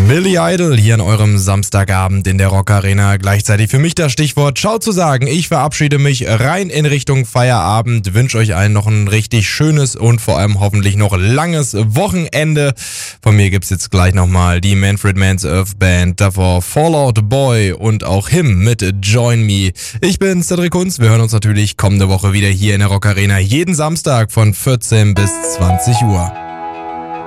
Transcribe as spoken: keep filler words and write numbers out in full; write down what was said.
Billy Idol hier an eurem Samstagabend in der Rock Arena. Gleichzeitig für mich das Stichwort Ciao zu sagen. Ich verabschiede mich rein in Richtung Feierabend. Wünsche euch allen noch ein richtig schönes und vor allem hoffentlich noch langes Wochenende. Von mir gibt's jetzt gleich nochmal die Manfred Mann's Earth Band, davor Fallout Boy und auch Him mit Join Me. Ich bin Cedric Kunz. Wir hören uns natürlich kommende Woche wieder hier in der Rock Arena. Jeden Samstag von vierzehn bis zwanzig Uhr.